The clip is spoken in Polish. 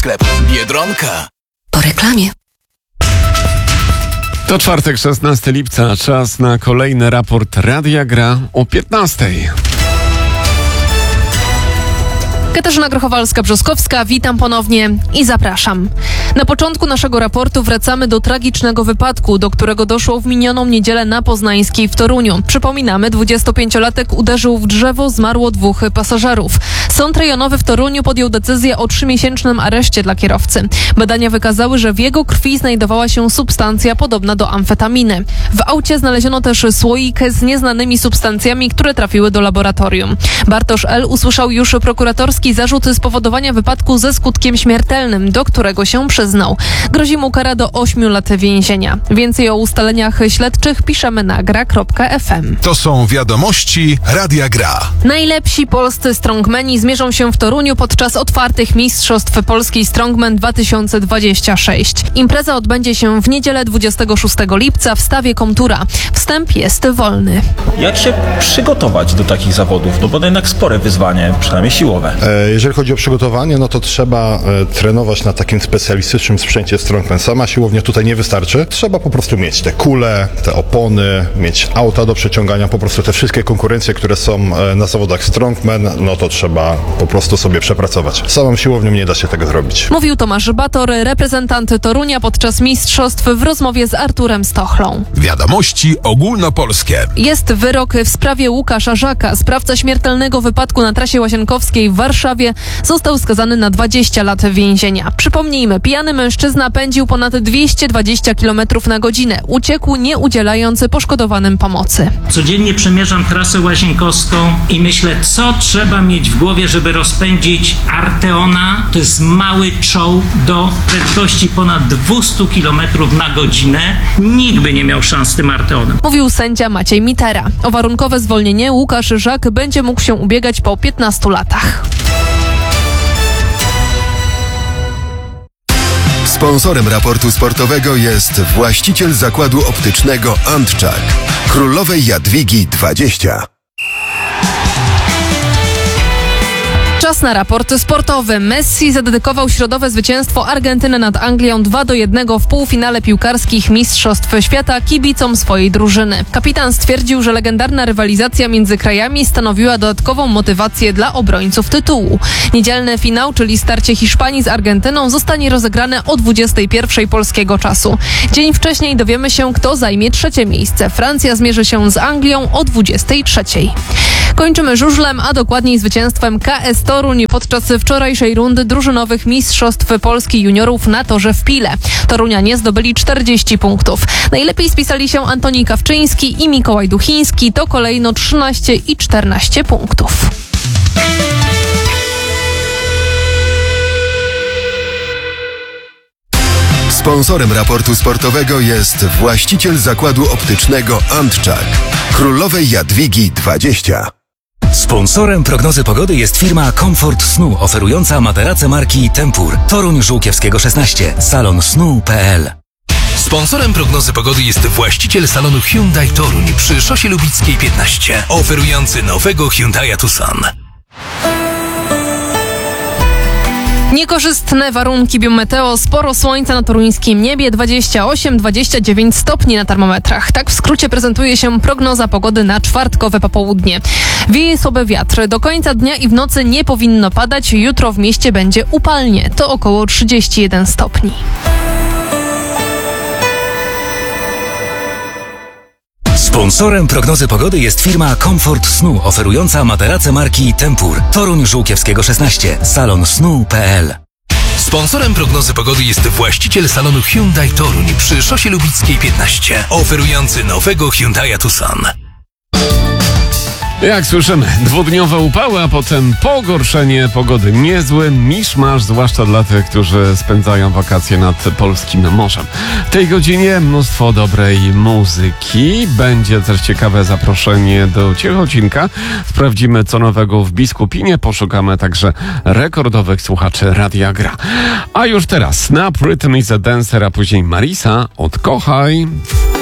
Sklep Biedronka. Po reklamie. To czwartek, 16 lipca. Czas na kolejny raport Radia Gra o 15:00. Katarzyna Grochowalska-Brzoskowska, witam ponownie i zapraszam. Na początku naszego raportu wracamy do tragicznego wypadku, do którego doszło w minioną niedzielę na Poznańskiej w Toruniu. Przypominamy, 25-latek uderzył w drzewo, zmarło 2 pasażerów. Sąd rejonowy w Toruniu podjął decyzję o 3-miesięcznym areszcie dla kierowcy. Badania wykazały, że w jego krwi znajdowała się substancja podobna do amfetaminy. W aucie znaleziono też słoik z nieznanymi substancjami, które trafiły do laboratorium. Bartosz L. usłyszał już prokuratorski zarzut spowodowania wypadku ze skutkiem śmiertelnym, do którego się przyznał. Grozi mu kara do 8 lat więzienia. Więcej o ustaleniach śledczych piszemy na gra.fm. To są wiadomości Radia Gra. Najlepsi polscy strongmeni zmierzą się w Toruniu podczas otwartych Mistrzostw Polski Strongman 2026. Impreza odbędzie się w niedzielę 26 lipca w stawie Komtura. Wstęp jest wolny. Jak się przygotować do takich zawodów? No bo to jednak spore wyzwanie, przynajmniej siłowe. Jeżeli chodzi o przygotowanie, no to trzeba trenować na takim specjalistycznym sprzęcie strongman. Sama siłownia tutaj nie wystarczy. Trzeba po prostu mieć te kule, te opony, mieć auta do przeciągania, po prostu te wszystkie konkurencje, które są na zawodach strongman, no to trzeba po prostu sobie przepracować. Samą siłownią nie da się tego zrobić. Mówił Tomasz Bator, reprezentant Torunia podczas mistrzostw w rozmowie z Arturem Stochlą. Wiadomości ogólnopolskie. Jest wyrok w sprawie Łukasza Żaka. Sprawca śmiertelnego wypadku na trasie Łazienkowskiej w Warszawie został skazany na 20 lat więzienia. Przypomnijmy, pijany mężczyzna pędził ponad 220 km na godzinę. Uciekł, nie udzielając poszkodowanym pomocy. Codziennie przemierzam trasę łazienkowską i myślę, co trzeba mieć w głowie, żeby rozpędzić Arteona. To jest mały czołg do prędkości ponad 200 km na godzinę. Nikt by nie miał szans z tym Arteonem. Mówił sędzia Maciej Mitera. O warunkowe zwolnienie Łukasz Żak będzie mógł się ubiegać po 15 latach. Sponsorem raportu sportowego jest właściciel zakładu optycznego Antczak, Królowej Jadwigi 20. Czas na raport sportowy. Messi zadedykował środowe zwycięstwo Argentyny nad Anglią 2-1 w półfinale piłkarskich Mistrzostw Świata kibicom swojej drużyny. Kapitan stwierdził, że legendarna rywalizacja między krajami stanowiła dodatkową motywację dla obrońców tytułu. Niedzielny finał, czyli starcie Hiszpanii z Argentyną, zostanie rozegrane o 21:00 polskiego czasu. Dzień wcześniej dowiemy się, kto zajmie 3. miejsce. Francja zmierzy się z Anglią o 23:00. Kończymy żużlem, a dokładniej zwycięstwem KS Toruń podczas wczorajszej rundy drużynowych Mistrzostw Polski Juniorów na torze w Pile. Torunianie zdobyli 40 punktów. Najlepiej spisali się Antoni Kawczyński i Mikołaj Duchiński, to kolejno 13 i 14 punktów. Sponsorem raportu sportowego jest właściciel zakładu optycznego Antczak, Królowej Jadwigi 20. Sponsorem prognozy pogody jest firma Komfort Snu, oferująca materace marki Tempur. Toruń Żółkiewskiego 16, salonsnu.pl. Sponsorem prognozy pogody jest właściciel salonu Hyundai Toruń przy Szosie Lubickiej 15, oferujący nowego Hyundai'a Tucson. Niekorzystne warunki biometeo, sporo słońca na toruńskim niebie, 28-29 stopni na termometrach. Tak w skrócie prezentuje się prognoza pogody na czwartkowe popołudnie. Wieje słaby wiatr. Do końca dnia i w nocy nie powinno padać. Jutro w mieście będzie upalnie. To około 31 stopni. Sponsorem prognozy pogody jest firma Komfort Snu, oferująca materace marki Tempur. Toruń Żółkiewskiego 16, salonsnu.pl. Sponsorem prognozy pogody jest właściciel salonu Hyundai Toruń przy Szosie Lubickiej 15, oferujący nowego Hyundai'a Tucson. Jak słyszymy, 2-dniowe upały, a potem pogorszenie pogody. Niezły miszmasz, zwłaszcza dla tych, którzy spędzają wakacje nad polskim morzem. W tej godzinie mnóstwo dobrej muzyki. Będzie też ciekawe zaproszenie do Ciechocinka. Sprawdzimy, co nowego w Biskupinie. Poszukamy także rekordowych słuchaczy Radia Gra. A już teraz na Rhythm is a Dancer, a później Marisa, Odkochaj.